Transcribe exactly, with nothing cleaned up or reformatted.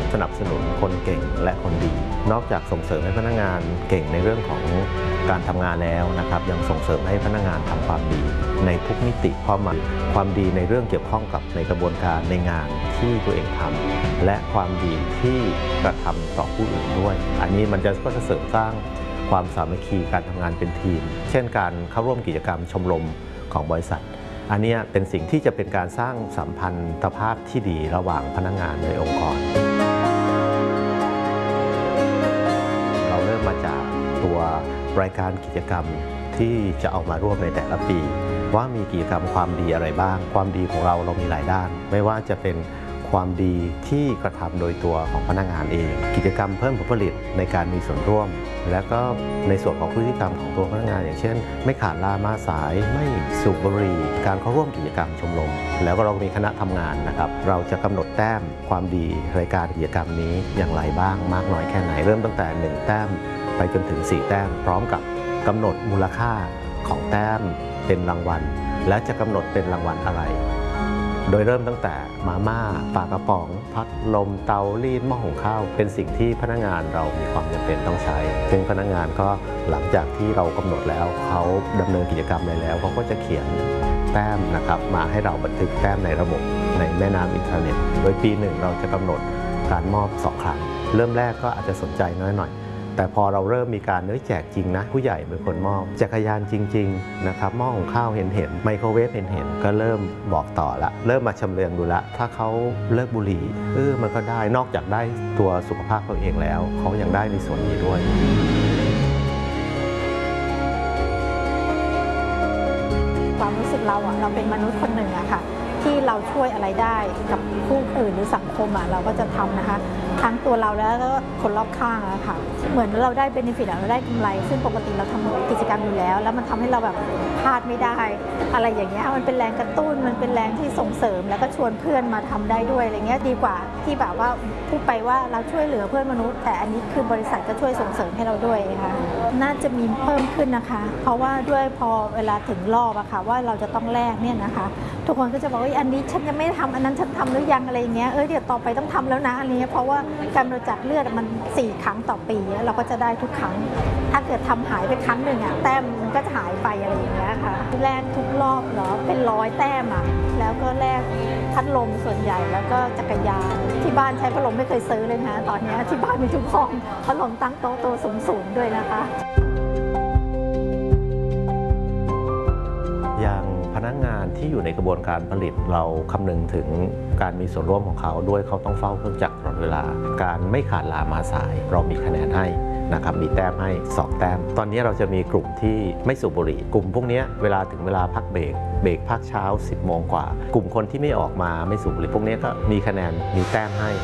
สนับสนุนคนเก่งและคนดีนอกจากส่งเสริมให้พนักงานเก่งในเรื่องของการทำงานแล้วนะครับยังส่งเสริมให้พนักงานทำความดีในทุกมิติความหมายความดีในเรื่องเกี่ยวข้องกับในกระบวนการในงานที่ตัวเองทำและความดีที่กระทำต่อผู้อื่นด้วยอันนี้มันจะก็จะเสริมสร้างความสามัคคีการทำงานเป็นทีมเช่นการเข้าร่วมกิจกรรมชมรมของบริษัทอันนี้เป็นสิ่งที่จะเป็นการสร้างสัมพันธภาพที่ดีระหว่างพนักงานในองค์กรเราเริ่มมาจากตัวรายการกิจกรรมที่จะเอามาร่วมในแต่ละปีว่ามีกิจกรรมความดีอะไรบ้างความดีของเราเรามีหลายด้านไม่ว่าจะเป็นความดีที่กระทำโดยตัวของพนักงานเองกิจกรรมเพิ่มผลผลิตในการมีส่วนร่วมและก็ในส่วนของพฤติกรรมของตัวพนักงานอย่างเช่นไม่ขาดลามาสายไม่สูบบุหรี่การเข้าร่วมกิจกรรมชมรมแล้วก็เรามีคณะทำงานนะครับเราจะกำหนดแต้มความดีรายการกิจกรรมนี้อย่างไรบ้างมากน้อยแค่ไหนเริ่มตั้งแต่หนึ่งแต้มไปจนถึงสี่แต้มพร้อมกับกำหนดมูลค่าของแต้มเป็นรางวัลและจะกำหนดเป็นรางวัลอะไรโดยเริ่มตั้งแต่มาม่าปลากระป๋องพัดลมเตารีดหม้อหุงข้าวเป็นสิ่งที่พนักงานเรามีความจำเป็นต้องใช้ซึ่งพนักงานก็หลังจากที่เรากำหนดแล้วเขาดำเนินกิจกรรมอะไรแล้วเขาก็จะเขียนแต้มนะครับมาให้เราบันทึกแต้มในระบบในแม่น้ำอินเทอร์เน็ตโดยปีหนึ่งเราจะกำหนดการมอบสองครั้งเริ่มแรกก็อาจจะสนใจน้อยหน่อยแต่พอเราเริ่มมีการเนื้อแจกจริงนะผู้ใหญ่เป็นคนมอบจักรยานจริงๆนะครับหม้อหุงข้าวเห็นเห็นไมโครเวฟเห็นเห็นก็เริ่มบอกต่อละเริ่มมาชำเลืองดูละถ้าเขาเลิกบุหรี่เออมันก็ได้นอกจากได้ตัวสุขภาพเขาเองแล้วเขายังได้ในส่วนนี้ด้วยความรู้สึกเราอะเราเป็นมนุษย์คนหนึ่งอะค่ะที่เราช่วยอะไรได้กับผู้อื่นหรือสังคมอะเราก็จะทำนะคะทั้งตัวเราแล้วก็คนรอบข้างอะค่ะเหมือนเราได้เบเนฟิตเราได้กำไรซึ่งปกติเราทำกิจกรรมอยู่แล้วแล้วมันทำให้เราแบบพลาดไม่ได้อะไรอย่างเงี้ยมันเป็นแรงกระตุ้นมันเป็นแรงที่ส่งเสริมแล้วก็ชวนเพื่อนมาทำได้ด้วยอะไรเงี้ยดีกว่าที่แบบว่าพูดไปว่าเราช่วยเหลือเพื่อนมนุษย์แต่อันนี้คือบริษัทก็ช่วยส่งเสริมให้เราด้วยค่ะน่าจะมีเพิ่มขึ้นนะคะเพราะว่าด้วยพอเวลาถึงรอบอะค่ะว่าเราจะต้องแลกเนี่ยนะคะทุกคนก็จะบอกว่าอันนี้ฉันยังไม่ทำอันนั้นฉันทำหรือยังอะไรอย่างเงี้ยเออเดี๋ยวต่อไปต้องทำแล้วนะอันนี้เพราะว่าการบริจาคเลือดมันสี่ครั้งต่อปีเราก็จะได้ทุกครั้งถ้าเกิดทำหายไปครั้งหนึ่งอะแต้มมันก็จะหายไปอะไรอย่างเงี้ยค่ะแลกทุกรอบเหรอเป็นร้อยแต้มอะแล้วก็แลกพัดลมส่วนใหญ่แล้วก็จักรยานที่บ้านใช้พัดลมไม่เคยซื้อเลยนะตอนนี้ที่บ้านมีทุกห้องพัดลมตั้งโต๊ะโตสูงๆด้วยนะคะอย่างพนักงานที่อยู่ในกระบวนการผลิตเราคำนึงถึงการมีส่วนร่วมของเขาด้วยเขาต้องเฝ้าเครื่องจักรตลอดเวลาการไม่ขาดลามาสายเรามีคะแนนให้นะครับมีแต้มให้สองแต้มตอนนี้เราจะมีกลุ่มที่ไม่สูบบุหรี่กลุ่มพวกนี้เวลาถึงเวลาพักเบรกเบรกพักเช้าสิบโมงกว่ากลุ่มคนที่ไม่ออกมาไม่สูบบุหรี่พวกนี้ก็มีคะแนนมีแต้มให้